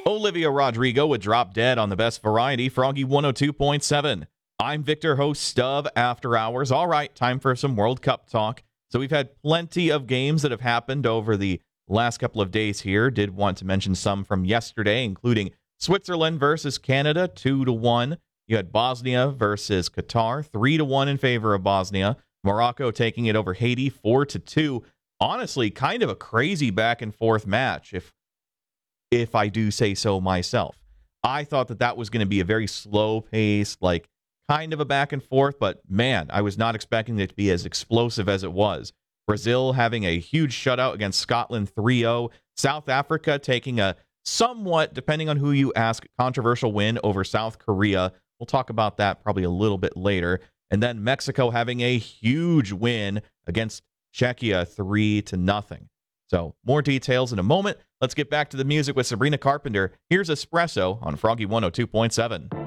Olivia Rodrigo would drop dead on the best variety, Froggy 102.7. I'm Victor, host of After Hours. All right, time for some World Cup talk. So we've had plenty of games that have happened over the last couple of days here. Did want to mention some from yesterday, including Switzerland versus Canada, 2-1. You had Bosnia versus Qatar, 3-1 in favor of Bosnia. Morocco taking it over Haiti, 4-2. Honestly, kind of a crazy back and forth match, if I do say so myself. I thought that was going to be a very slow-paced, kind of a back and forth, but man, I was not expecting it to be as explosive as it was. Brazil having a huge shutout against Scotland 3-0. South Africa taking a somewhat, depending on who you ask, controversial win over South Korea. We'll talk about that probably a little bit later. And then Mexico having a huge win against Czechia 3-0. So more details in a moment. Let's get back to the music with Sabrina Carpenter. Here's Espresso on Froggy 102.7.